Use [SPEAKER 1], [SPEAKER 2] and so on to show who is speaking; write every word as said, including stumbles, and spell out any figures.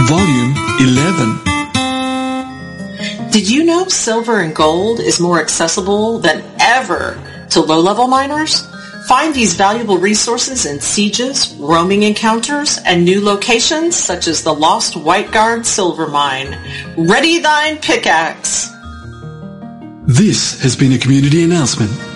[SPEAKER 1] Volume eleven.
[SPEAKER 2] Did you know silver and gold is more accessible than ever to low-level miners? Find these valuable resources in sieges, roaming encounters, and new locations such as the Lost White Guard Silver Mine. Ready thine pickaxe!
[SPEAKER 1] This has been a community announcement.